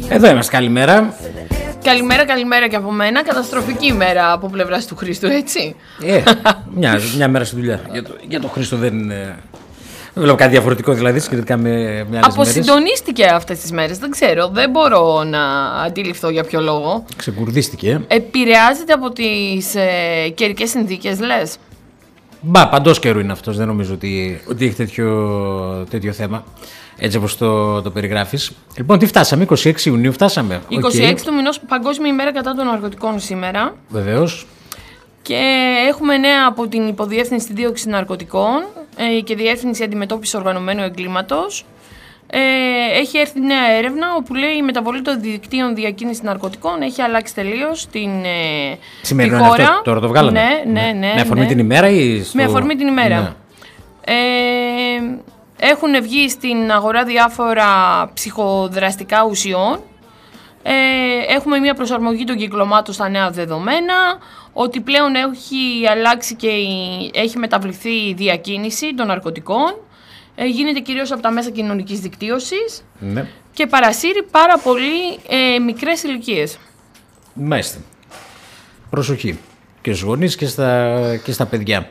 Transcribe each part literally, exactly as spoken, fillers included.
Εδώ είμαστε, καλημέρα. Καλημέρα, καλημέρα και από μένα. Καταστροφική ημέρα από πλευράς του Χρήστου, έτσι. Ε, μια, μια μέρα στη δουλειά. Για το, για το Χρήστο δεν είναι. Δεν βλέπω κάτι διαφορετικό δηλαδή σχετικά με, με άλλες μέρες. Αποσυντονίστηκε αυτές τις μέρες, δεν ξέρω, δεν μπορώ να αντιληφθώ για ποιο λόγο. Ξεκουρδίστηκε. Επηρεάζεται από τις ε, καιρικές συνθήκες, λες? Μπα, παντός καιρού είναι αυτός, δεν νομίζω ότι, ότι έχει τέτοιο, τέτοιο θέμα. Έτσι όπως το, το περιγράφεις. Λοιπόν, τι φτάσαμε, είκοσι έξι Ιουνίου φτάσαμε. είκοσι έξι okay. του μηνός, Παγκόσμια ημέρα κατά των ναρκωτικών σήμερα. Βεβαίως. Και έχουμε νέα από την Υποδιεύθυνση Δίωξη Ναρκωτικών ε, και Διεύθυνση Αντιμετώπισης Οργανωμένου Εγκλήματος. Ε, έχει έρθει νέα έρευνα όπου λέει η μεταβολή των δικτύων διακίνησης ναρκωτικών έχει αλλάξει τελείως την ε, Σημερινό τη χώρα. Αυτό, τώρα το βγάλαμε. Ναι, ναι, ναι. Με αφορμή ναι. την ημέρα ή στο... Με αφορμή την ημέρα. Ναι. Ε, έχουν βγει στην αγορά διάφορα ψυχοδραστικά ουσιών. Ε, έχουμε μια προσαρμογή των κυκλωμάτων στα νέα δεδομένα, ότι πλέον έχει αλλάξει και η, έχει μεταβληθεί η διακίνηση των ναρκωτικών, ε, γίνεται κυρίως από τα μέσα κοινωνικής δικτύωσης Ναι. και παρασύρει πάρα πολύ ε, μικρές ηλικίες. Μάλιστα. Προσοχή και στους γονείς και στα, και στα παιδιά.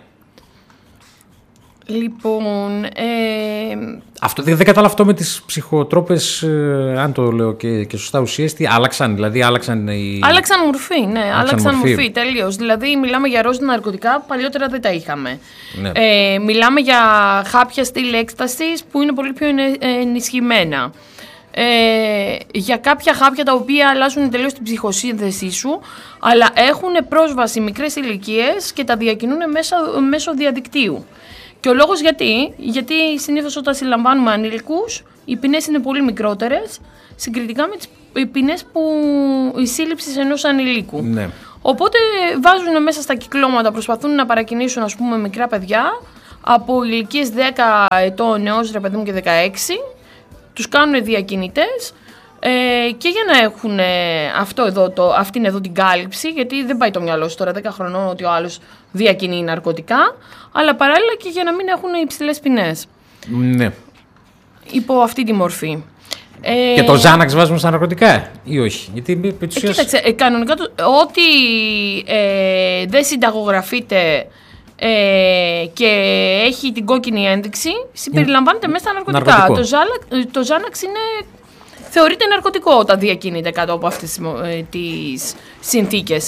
Λοιπόν, ε... αυτό, δεν, δεν κατάλαβα αυτό με τις ψυχοτρόπες, ε, αν το λέω και, και σωστά, ουσίες, τι άλλαξαν, δηλαδή άλλαξαν οι... Άλλαξαν μορφή, ναι, άλλαξαν, άλλαξαν μορφή, μορφή τελείως. Δηλαδή μιλάμε για ροζ ναρκωτικά, παλιότερα δεν τα είχαμε. Ναι. Ε, μιλάμε για χάπια στυλ έκστασης που είναι πολύ πιο ενισχυμένα. Ε, για κάποια χάπια τα οποία αλλάζουν τελείως την ψυχοσύνθεσή σου, αλλά έχουν πρόσβαση μικρές ηλικίες και τα διακινούν μέσα, μέσω διαδικτύου. Και ο λόγος γιατί, γιατί συνήθως όταν συλλαμβάνουμε ανήλικους, οι ποινές είναι πολύ μικρότερες συγκριτικά με τις ποινές που η σύλληψη ενός ανηλίκου. Ναι. Οπότε βάζουν μέσα στα κυκλώματα, προσπαθούν να παρακινήσουν, ας πούμε, μικρά παιδιά από ηλικίες δέκα ετών έως ρε παιδί μου και δεκαέξι, τους κάνουν διακινητές. Ε, και για να έχουν ε, αυτό εδώ, το, αυτήν εδώ την κάλυψη, γιατί δεν πάει το μυαλό σου τώρα δέκα χρονών ότι ο άλλος διακινεί ναρκωτικά, αλλά παράλληλα και για να μην έχουν υψηλές ποινές. Ναι. Υπό αυτή τη μορφή. Ε, και το Ζάναξ βάζουμε στα ναρκωτικά ή όχι? Γιατί, ε, κοίταξε, ε, κανονικά το, ό,τι ε, δεν συνταγογραφείται ε, και έχει την κόκκινη ένδειξη συμπεριλαμβάνεται μέσα στα ναρκωτικά. Το, Ζάλα, το Ζάναξ είναι... θεωρείται ναρκωτικό όταν διακινείται κάτω από αυτές ε, τις συνθήκες.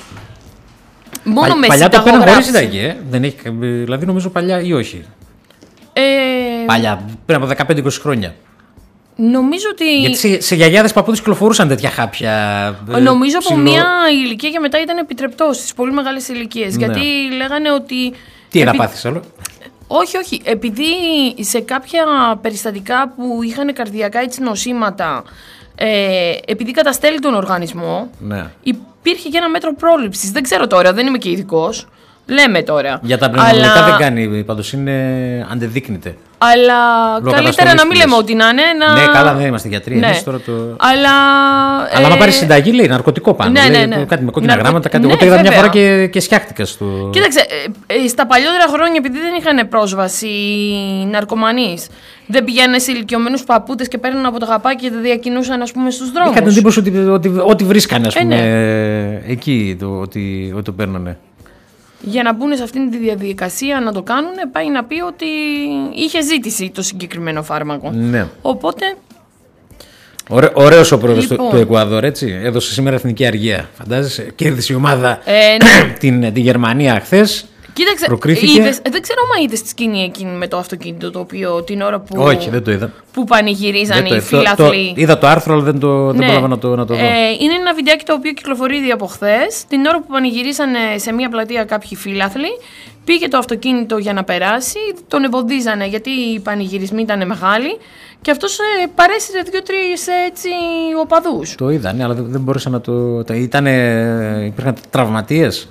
Μόνο Πα, με παλιά το πέραν χωρίς συνταγή, ε? Δεν έχει, δηλαδή νομίζω παλιά ή όχι? Ε, παλιά, πριν από δεκαπέντε είκοσι χρόνια. Νομίζω ότι... Γιατί σε, σε γιαγιάδες παππούδες κυκλοφορούσαν τέτοια χάπια. Νομίζω ψηλό... από μια ηλικία και μετά ήταν επιτρεπτό στις πολύ μεγάλες ηλικίες. Ναι. Γιατί λέγανε ότι... Τι επί... να πάθεις άλλο? Όχι, όχι. Επειδή σε κάποια περιστατικά που είχαν καρδιακά έτσι νοσήματα, ε, επειδή καταστέλει τον οργανισμό, ναι. υπήρχε και ένα μέτρο πρόληψης. Δεν ξέρω τώρα, δεν είμαι και ειδικός. Λέμε τώρα. Για τα πνευματικά αλλά... δεν κάνει, πάντως είναι αντεδείκνυται. Αλλά Λόγω καλύτερα να μην λέμε ότι να είναι. Να... Ναι, καλά, δεν είμαστε γιατροί. Ναι. Εμείς τώρα το... Αλλά. Αλλά ε... να πάρει συνταγή, λέει ναρκωτικό πάνω. Ναι, λέει, ναι, ναι. Κάτι με κόκκινα Ναρκω... γράμματα. Κάτι... Ναι, Εγώ το είδα βέβαια. μια φορά και, και σκιάχτηκα στο. Κοίταξε, ε, στα παλιότερα χρόνια, επειδή δεν είχαν πρόσβαση οι ναρκωμανείς, δεν πηγαίνανε σε ηλικιωμένους παππούδες και παίρνουν από το χαπάκι και τα διακινούσαν, ας πούμε, στους δρόμους. Είχα την εντύπωση ότι, ότι, ότι, ότι βρίσκανε, ας πούμε, ε, ναι. εκεί το, ότι, ότι το παίρνανε. Για να μπουν σε αυτήν τη διαδικασία να το κάνουν, πάει να πει ότι είχε ζήτηση το συγκεκριμένο φάρμακο. Ναι. Οπότε. Ωραί, ωραίος ο πρόεδρος λοιπόν. του, του Εκουαδόρ, έτσι. Έδωσε σήμερα εθνική αργία. Φαντάζεσαι. Κέρδισε η ομάδα ε, ναι. την, τη Γερμανία χθες. Κοίταξε, είδες, δεν ξέρω αν είδες τη σκηνή εκείνη με το αυτοκίνητο το οποίο την ώρα που. Όχι, δεν το είδα. Που πανηγυρίζαν οι φιλάθλοι. Είδα το άρθρο, αλλά δεν, το, δεν ναι. πρόλαβα να το, να το δω. Ε, είναι ένα βιντεάκι το οποίο κυκλοφορεί ήδη από χθες. Την ώρα που πανηγυρίσαν σε μια πλατεία κάποιοι φιλάθλοι, πήγε το αυτοκίνητο για να περάσει. Τον εμποδίζανε γιατί οι πανηγυρισμοί ήταν μεγάλοι. Και αυτός ε, παρέσυρε δύο-τρεις έτσι οπαδούς. Το είδα, ναι, αλλά δεν, δεν μπορούσα να το. Ήτανε, υπήρχαν τραυματίες.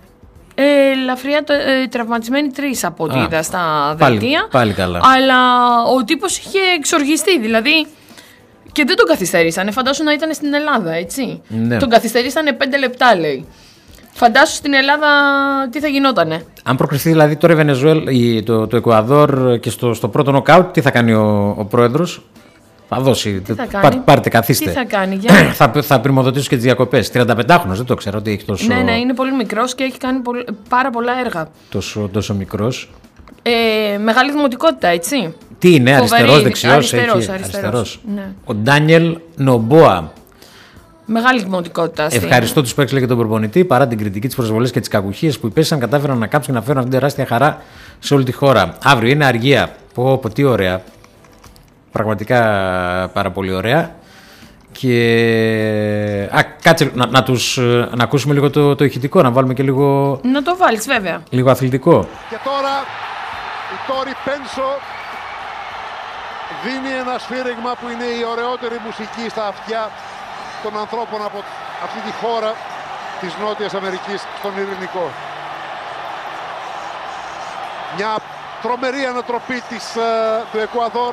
Ε, ελαφριά ε, τραυματισμένοι τρεις από ό,τι είδα στα δελτία. Πάλι, πάλι καλά. Αλλά ο τύπος είχε εξοργιστεί, δηλαδή. Και δεν τον καθυστερήσανε. Φαντάσου να ήταν στην Ελλάδα, έτσι. Ναι. Τον καθυστερήσανε πέντε λεπτά, λέει. Φαντάσου στην Ελλάδα τι θα γινότανε. Αν προκριθεί δηλαδή τώρα η Βενεζουέλα, το, το Εκουαδόρ και στο, στο πρώτο νοκάουτ, τι θα κάνει ο, ο πρόεδρος? Θα δώσει. Τι θα Πά, πάρτε, καθίστε. Τι θα κάνει, για... θα, θα πρημοδοτήσω και τις διακοπές. τριανταπεντάχρονος, δεν το ξέρω ότι έχει τόσο. Ναι, ναι, είναι πολύ μικρός και έχει κάνει πολύ, πάρα πολλά έργα. Τόσο, τόσο μικρός. Ε, μεγάλη δημοτικότητα, έτσι. Τι είναι, αριστερός, Φοβερή, δεξιός. αριστερός, έχει, αριστερός, αριστερός. ναι. Ο Ντάνιελ Νομπόα. Μεγάλη δημοτικότητα. Ευχαριστώ τους που έκλαιγε τον προπονητή παρά την κριτική, τις προσβολές και τις κακουχίες που υπέστησαν. Κατάφεραν να κάψουν και να φέρουν αυτήν την τεράστια χαρά σε όλη τη χώρα. Αύριο είναι αργία. Πω, πω, τι ωραία. Πραγματικά πάρα πολύ ωραία. Και α, κάτσε να, να, τους, να ακούσουμε λίγο το, το ηχητικό, να βάλουμε και λίγο. Να το βάλεις, βέβαια. Λίγο αθλητικό. Και τώρα η Τόρι Πένσο δίνει ένα σφύριγμα που είναι η ωραιότερη μουσική στα αυτιά των ανθρώπων από αυτή τη χώρα της Νότιας Αμερικής στον Ειρηνικό. Μια τρομερή ανατροπή της, του Εκουαδόρ.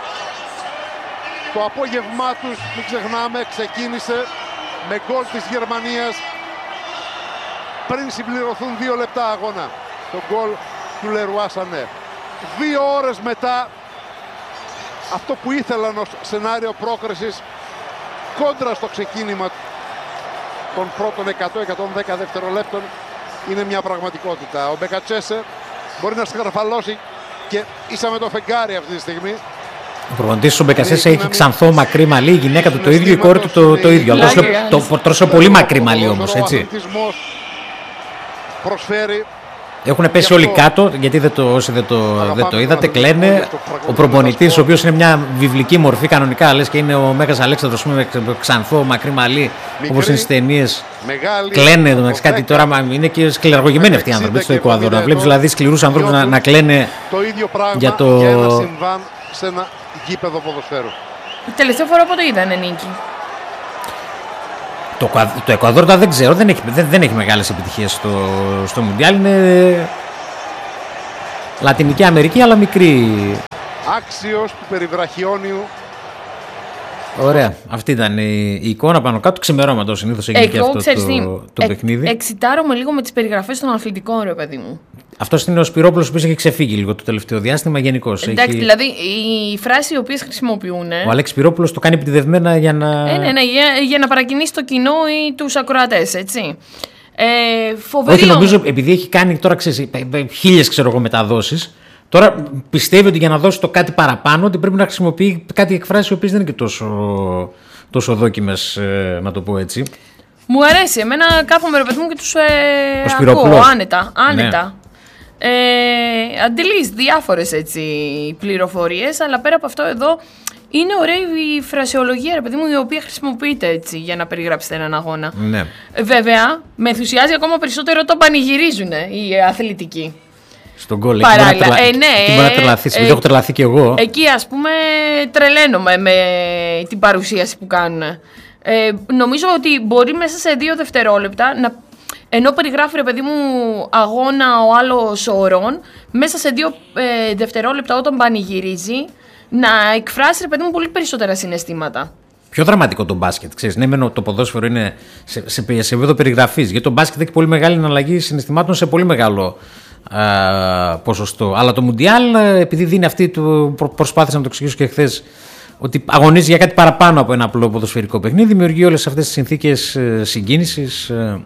Το απόγευμά τους, μην ξεχνάμε, ξεκίνησε με γκολ της Γερμανίας πριν συμπληρωθούν δύο λεπτά αγώνα. Το γκολ του Λερουά Σανέ. Δύο ώρες μετά αυτό που ήθελαν ως σενάριο πρόκρισης κόντρα στο ξεκίνημα των πρώτων εκατό με εκατόν δέκα δευτερολέπτων είναι μια πραγματικότητα. Ο Μπεκατσέσε μπορεί να σκαρφαλώσει και ίσα με το φεγγάρι αυτή τη στιγμή. Ο προπονητής ο Μπεκατσέσε έχει ξανθό μακρύ μαλλί, η γυναίκα του το ίδιο, η κόρη του το, το ίδιο. Το, το, τόσο πολύ μακρύ μαλλί όμως, έτσι. Προσφέρει. Έχουν πέσει όλοι κάτω, γιατί δεν το, όσοι δεν το, δεν το είδατε, κλαίνε. Ο προπονητής, ο οποίος είναι μια βιβλική μορφή κανονικά, λες και είναι ο Μέγας Αλέξανδρος με ξανθό, μακρύ μαλλί, όπως είναι στις ταινίες. Κλαίνε εδώ μεταξύ κάτι τώρα, είναι και σκληραγωγημένοι αυτοί οι άνθρωποι στο Εκουαδόρ. Να βλέπεις δηλαδή σκληρούς ανθρώπους να, να κλαίνε το ίδιο πράγμα για το. Για ένα συμβάν σε ένα γήπεδο ποδοσφαίρου. Τελευταία φορά πότε είδανε νίκη? Το, το Εκουαδόρ δεν ξέρω, δεν έχει, δεν, δεν έχει μεγάλες επιτυχίες στο, στο Μουντιάλ. Είναι Λατινική Αμερική, αλλά μικρή. Άξιος του περιβραχιόνιου. Ωραία. Αυτή ήταν η, η εικόνα πάνω κάτω. Ξημερώματος συνήθως έγινε και αυτό ξέρεις, το, το ε, παιχνίδι. Εξητάρομαι λίγο με τις περιγραφές των αθλητικών, ρε παιδί μου. Αυτός είναι ο Σπυρόπουλος που έχει ξεφύγει λίγο το τελευταίο διάστημα γενικώς. Εντάξει, έχει... δηλαδή οι φράσεις οι οποίες χρησιμοποιούν. Ο Αλέξης Σπυρόπουλος το κάνει επιτηδευμένα για να. Ε, ναι, ναι, για, για να παρακινήσει το κοινό ή τους ακροατές, έτσι. Ε, φοβερή. Όχι, νομίζω επειδή έχει κάνει τώρα ξέρεις, χίλιες ξέρω εγώ μεταδόσεις. Τώρα πιστεύει ότι για να δώσει το κάτι παραπάνω ότι πρέπει να χρησιμοποιεί κάτι εκφράσεις οι οποίες δεν είναι και τόσο, τόσο δόκιμες, ε, να το πω έτσι. Μου αρέσει. Εμένα κάθομαι ρε παιδί μου και τους ε, ακούω άνετα. άνετα. Ναι. Ε, αντιλείς διάφορες έτσι πληροφορίες, αλλά πέρα από αυτό εδώ είναι ωραία η φρασιολογία, ρε παιδί μου, η οποία χρησιμοποιείται έτσι για να περιγράψετε έναν αγώνα. Ναι. Βέβαια, με ενθουσιάζει ακόμα περισσότερο όταν πανηγυρίζουν οι αθλητικοί. Στον γκολ, παράλληλα. Εκεί ε, ναι, μπορεί να τρελαθεί. Ε, έχω τρελαθεί κι εγώ. Εκεί, ας πούμε, τρελαίνομαι με την παρουσίαση που κάνουν. Ε, νομίζω ότι μπορεί μέσα σε δύο δευτερόλεπτα να. Ενώ περιγράφει ρε παιδί μου αγώνα ο άλλος ορών, μέσα σε δύο ε, δευτερόλεπτα όταν πανηγυρίζει, να εκφράσει ρε παιδί μου πολύ περισσότερα συναισθήματα. Πιο δραματικό το μπάσκετ. Ξέρεις, ναι, μεν το ποδόσφαιρο είναι σε, σε, σε, σε επίπεδο περιγραφής. Γιατί το μπάσκετ έχει πολύ μεγάλη εναλλαγή συναισθημάτων σε πολύ μεγάλο α, ποσοστό. Αλλά το Μουντιάλ, επειδή δίνει αυτή, το, προ, προσπάθησα να το εξηγήσω και χθες, ότι αγωνίζει για κάτι παραπάνω από ένα απλό ποδοσφαιρικό παιχνίδι, δημιουργεί όλες αυτές τις συνθήκες συγκίνησης,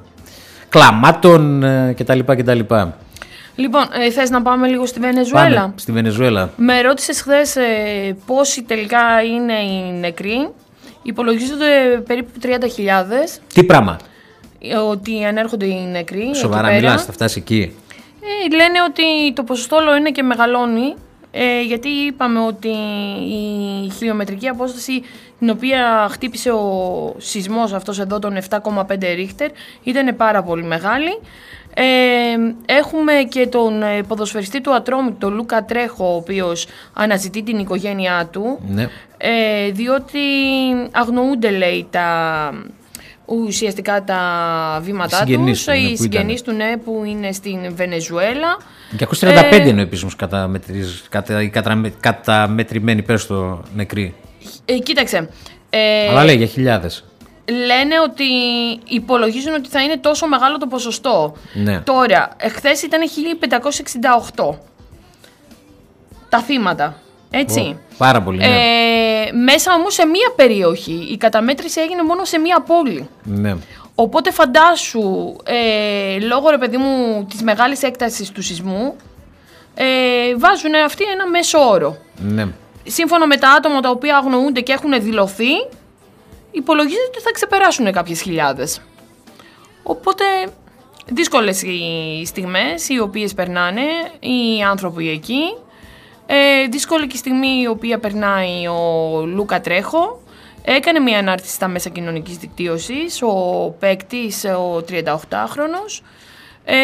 κλαμάτων κτλ. κτλ. Λοιπόν, ε, θες να πάμε λίγο στη Βενεζουέλα? Πάμε στη Βενεζουέλα. Με ρώτησες χθες ε, πόσοι τελικά είναι οι νεκροί. Υπολογίζονται περίπου τριάντα χιλιάδες. Τι πράγμα? Ότι ανέρχονται οι νεκροί. Σοβαρά μιλάς, θα φτάσει εκεί? Ε, λένε ότι το ποσοστό όλο είναι και μεγαλώνει. Ε, γιατί είπαμε ότι η χιλιομετρική απόσταση την οποία χτύπησε ο σεισμός αυτός εδώ των επτά κόμμα πέντε ρίχτερ ήταν πάρα πολύ μεγάλη. Ε, έχουμε και τον ποδοσφαιριστή του Ατρόμητου, τον Λούκα Τρέχο, ο οποίος αναζητεί την οικογένειά του, ναι. ε, διότι αγνοούνται, λέει, τα, ουσιαστικά τα βήματά του, τους, οι ναι, συγγενείς του, ναι, που είναι στην Βενεζουέλα. διακόσιοι τριάντα πέντε ε, είναι ο επίσημος καταμετρημένοι, πες το, νεκροί. Ε, κοίταξε. Ε, Αλλά λέει για χιλιάδες. Λένε ότι υπολογίζουν ότι θα είναι τόσο μεγάλο το ποσοστό. Ναι. Τώρα, εχθές ήταν χίλια πεντακόσια εξήντα οκτώ τα θύματα. Έτσι. Oh, πάρα πολύ, ναι. Ε, μέσα όμως σε μία περιοχή. Η καταμέτρηση έγινε μόνο σε μία πόλη. Ναι. Οπότε φαντάσου, ε, λόγω ρε παιδί μου της μεγάλης έκτασης του σεισμού, ε, βάζουν αυτοί ένα μέσο όρο. Ναι. Σύμφωνα με τα άτομα τα οποία αγνοούνται και έχουν δηλωθεί, υπολογίζεται ότι θα ξεπεράσουν κάποιες χιλιάδες. Οπότε δύσκολες οι στιγμές οι οποίες περνάνε οι άνθρωποι εκεί. Ε, δύσκολη και η στιγμή η οποία περνάει ο Λούκα Τρέχο. Έκανε μια ανάρτηση στα μέσα κοινωνικής δικτύωσης, ο παίκτης, ο τριανταοκτάχρονος. Ε,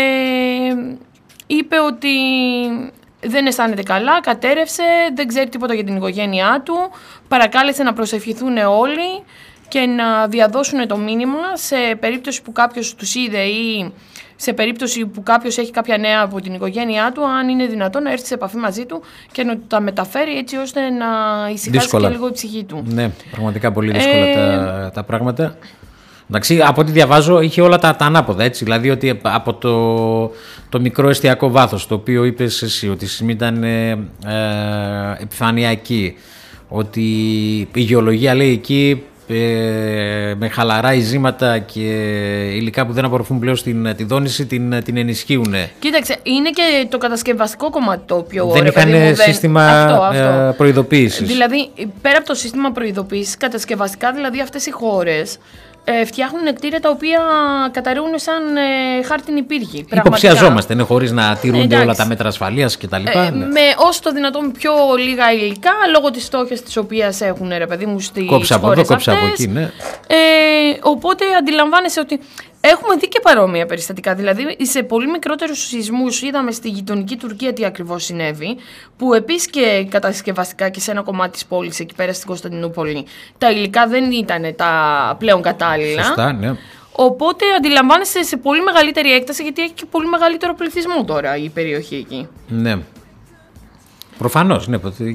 είπε ότι δεν αισθάνεται καλά, κατέρευσε, δεν ξέρει τίποτα για την οικογένειά του. Παρακάλεσε να προσευχηθούν όλοι και να διαδώσουν το μήνυμα σε περίπτωση που κάποιος τους είδε ή σε περίπτωση που κάποιος έχει κάποια νέα από την οικογένειά του, αν είναι δυνατόν να έρθει σε επαφή μαζί του και να τα μεταφέρει έτσι ώστε να ησυχάσει δύσκολα και λίγο η ψυχή του. Ναι, πραγματικά πολύ δύσκολα ε... τα, τα πράγματα. Εντάξει, από ό,τι διαβάζω είχε όλα τα, τα ανάποδα, έτσι, δηλαδή ότι από το, το μικρό εστιακό βάθος, το οποίο είπες εσύ, ότι η σεισμοί ήταν ε, ε, επιφανειακή, ότι η γεωλογία λέει εκεί ε, με χαλαρά ειζήματα και υλικά που δεν απορροφούν πλέον στην τη δόνηση την, την ενισχύουν. Κοίταξε, είναι και το κατασκευαστικό κομμάτι το οποίο δεν είχαν σύστημα αυτό, αυτό. προειδοποίησης. Δηλαδή, πέρα από το σύστημα προειδοποίησης, κατασκευαστικά, δηλαδή αυτές οι χώρες Ε, φτιάχνουν κτίρια τα οποία καταρρεύουν σαν ε, χάρτινη πύργη. Υποψιαζόμαστε, ναι, χωρίς να τηρούνται Εντάξει. όλα τα μέτρα ασφαλείας κτλ. Ε, ναι. Με όσο το δυνατόν πιο λίγα υλικά, λόγω της φτώχειας της οποίας έχουν, ρε παιδί μου, στις κόψε από εδώ, κόψε από εκεί, ναι. Ε, οπότε αντιλαμβάνεσαι ότι έχουμε δει και παρόμοια περιστατικά. Δηλαδή, σε πολύ μικρότερους σεισμούς είδαμε στη γειτονική Τουρκία τι ακριβώς συνέβη, που επίσης και κατασκευαστικά και σε ένα κομμάτι της πόλης εκεί πέρα στην Κωνσταντινούπολη τα υλικά δεν ήταν τα πλέον κατάλληλα. Σωστά, ναι. Οπότε αντιλαμβάνεσαι σε πολύ μεγαλύτερη έκταση, γιατί έχει και πολύ μεγαλύτερο πληθυσμό τώρα η περιοχή εκεί. Ναι. Προφανώς, ναι.